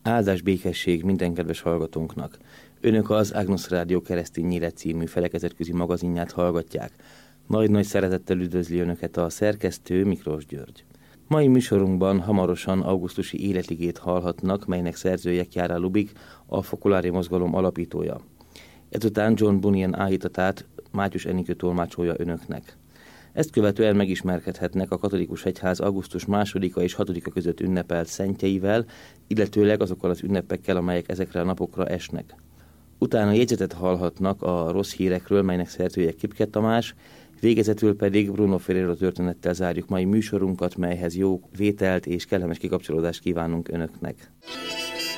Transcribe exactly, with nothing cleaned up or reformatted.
Áldás békesség minden kedves hallgatónknak. Önök az Agnus Rádió Keresztény Élet című felekezetközi magazinját hallgatják. Nagy-nagy szeretettel üdvözli Önöket a szerkesztő Miklós György. Mai műsorunkban hamarosan augusztusi életigét hallhatnak, melynek szerzője Chiara Lubich, a fokulári mozgalom alapítója. Ezután John Bunyan áhítatát Mátyus Enikő tolmácsolja Önöknek. Ezt követően megismerkedhetnek a katolikus egyház augusztus másodika és hatodika között ünnepelt szentjeivel, illetőleg azokkal az ünnepekkel, amelyek ezekre a napokra esnek. Utána jegyzetet hallhatnak a rossz hírekről, melynek szerzője Kipke Tamás, végezetül pedig Bruno Ferrero történettel zárjuk mai műsorunkat, melyhez jó vételt és kellemes kikapcsolódást kívánunk Önöknek.